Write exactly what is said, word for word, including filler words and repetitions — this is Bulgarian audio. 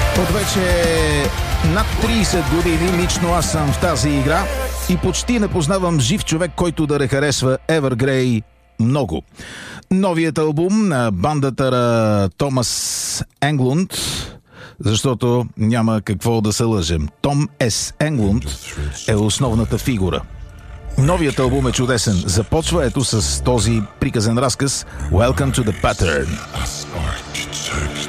От вече над трийсет години лично аз съм в тази игра и почти не познавам жив човек, който да не харесва Evergrey много. Новият албум на бандата на Томас Енглунд, защото няма какво да се лъжем. Том С. Енглунд е основната фигура. Новият албум е чудесен. Започва ето с този приказен разказ Welcome to the Pattern.